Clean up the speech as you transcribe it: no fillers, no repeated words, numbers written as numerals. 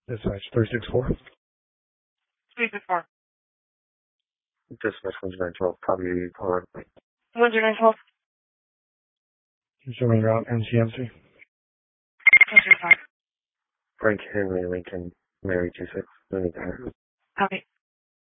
Dispatch 364. 364. Dispatch 112, copy, hold on. 112. Showing route NCMC. 105. Frank Henry Lincoln, Mary 26, Copy.